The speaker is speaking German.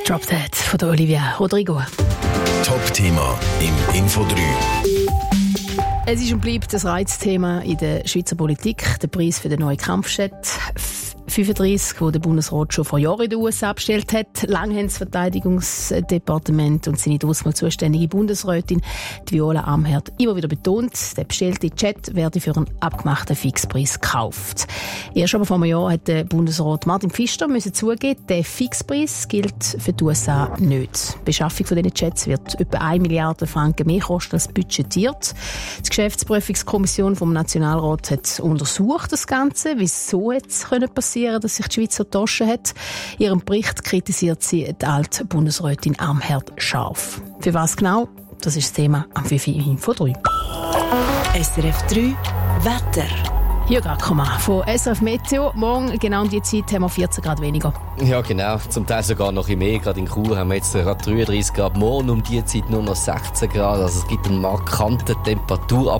Drop That von der Olivia Rodrigo. Top-Thema im Info 3. Es ist und bleibt das Reizthema in der Schweizer Politik, der Preis für den neuen Kampfjet 35, den der Bundesrat schon vor Jahren in den USA bestellt hat. Lang haben das Verteidigungsdepartement und seine damals zuständige Bundesrätin, die Viola Amherd, immer wieder betont, der bestellte Jet werde für einen abgemachten Fixpreis gekauft. Erst aber vor einem Jahr hat der Bundesrat Martin Pfister müssen zugeben, der Fixpreis gilt für die USA nicht. Die Beschaffung von diesen Jets wird etwa 1 Milliarde Franken mehr kosten als budgetiert. Die Geschäftsprüfungskommission vom Nationalrat hat untersucht das Ganze, wieso es passieren, dass sich die Schweiz so getauscht hat. In ihrem Bericht kritisiert sie die alte Bundesrätin Amherd scharf. Für was genau? Das ist das Thema am 5 Info 3. SRF 3 Wetter. Hier Gacoma von SRF Meteo. Morgen genau um die Zeit haben wir 14 Grad weniger. Ja genau, zum Teil sogar noch ein mehr. Gerade in Chur haben wir jetzt gerade 33 Grad. Morgen um die Zeit nur noch 16 Grad. Also es gibt einen markanten Temperaturabfall.